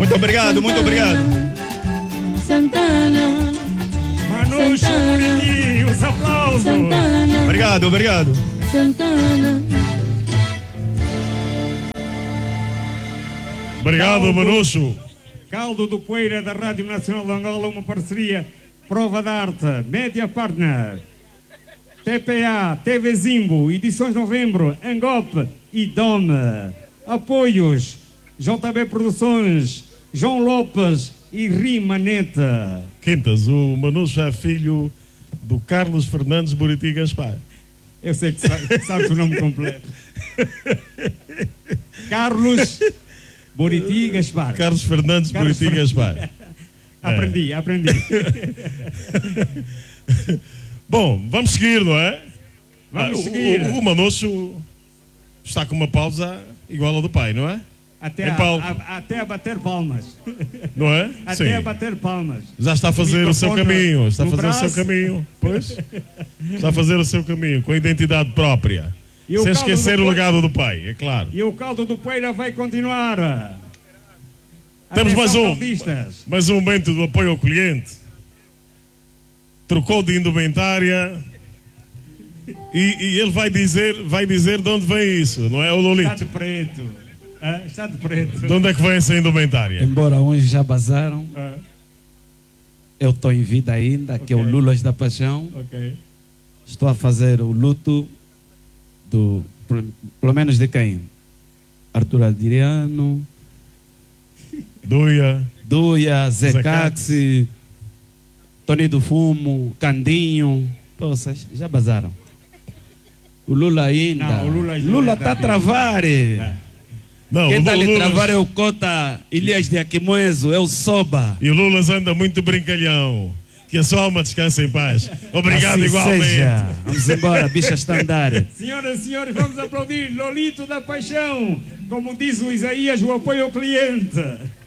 Muito obrigado, muito obrigado. Santana. Manucho, bonitinho, os aplausos. Santana. Obrigado, obrigado. Santana. Obrigado, Manucho. Caldo do Poeira da Rádio Nacional de Angola, uma parceria Prova de Arte, Média Partner, TPA, TV Zimbo, Edições Novembro, Angop e Dome. Apoios, JB Produções, João Lopes e Rimaneta. Quintas, o Manucho é filho do Carlos Fernandes Buriti Gaspar. Eu sei que sabes o nome completo. Carlos Buriti Gaspar. Carlos Fernandes Buriti Gaspar. Aprendi. Bom, vamos seguir, não é? Vamos seguir. O Manucho está com uma pausa igual ao do pai, não é? Até a bater palmas. Não é? Até a bater palmas. Já está a fazer o seu caminho. Está a fazer braço. o seu caminho. Pois? Está a fazer o seu caminho com a identidade própria. E o sem caldo esquecer do o legado do pai, é claro. E o caldo do Poeira vai continuar. Temos Atenção, mais um momento do apoio ao cliente. Trocou de indumentária e ele vai dizer de onde vem isso, não é, o Lolito? Está de preto. Está de preto. De onde é que vem essa indumentária? Embora uns já basaram, eu estou em vida ainda, que é o Lulas da Paixão. Ok. Estou a fazer o luto pelo menos de quem? Arthur Adriano, Duia, Zé Caxi, Tony do Fumo, Candinho. Vocês já basaram. O Lula ainda. Não, o Lula está a travar. Não, quem está a lhe Lula travar é o Cota Elias de Aquimoeso, é o Soba. E o Lula anda muito brincalhão. Que a sua alma descanse em paz. Obrigado assim igualmente. Seja. Vamos embora, bicha está a andar. Senhoras e senhores, vamos aplaudir Lolito da Paixão. Como diz o Isaías, o apoio ao cliente.